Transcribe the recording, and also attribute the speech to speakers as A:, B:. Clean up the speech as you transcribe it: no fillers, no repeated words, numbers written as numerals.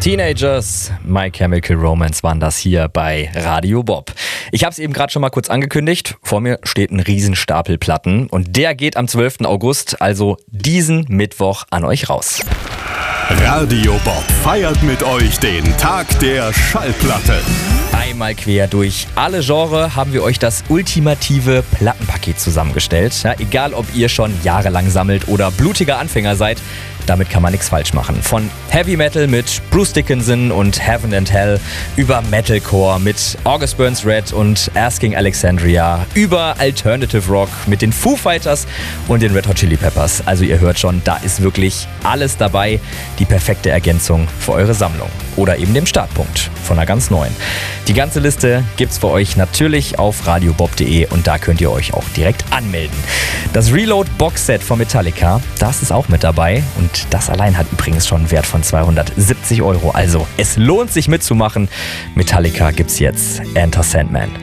A: Teenagers, My Chemical Romance waren das hier bei Radio Bob. Ich habe es eben gerade schon mal kurz angekündigt. Vor mir steht ein Riesenstapel Platten und der geht am 12. August, also diesen Mittwoch, an euch raus.
B: Radio Bob feiert mit euch den Tag der Schallplatte.
A: Einmal quer durch alle Genres haben wir euch das ultimative Plattenpaket zusammengestellt. Ja, egal, ob ihr schon jahrelang sammelt oder blutiger Anfänger seid, damit kann man nichts falsch machen. Von Heavy Metal mit Bruce Dickinson und Heaven and Hell über Metalcore mit August Burns Red und Asking Alexandria, über Alternative Rock mit den Foo Fighters und den Red Hot Chili Peppers. Also ihr hört schon, da ist wirklich alles dabei. Die perfekte Ergänzung für eure Sammlung. Oder eben dem Startpunkt von einer ganz neuen. Die ganze Liste gibt's für euch natürlich auf radiobob.de und da könnt ihr euch auch direkt anmelden. Das Reload Boxset von Metallica, das ist auch mit dabei und das allein hat übrigens schon einen Wert von 270 €. Also es lohnt sich mitzumachen. Metallica gibt's jetzt. Enter Sandman.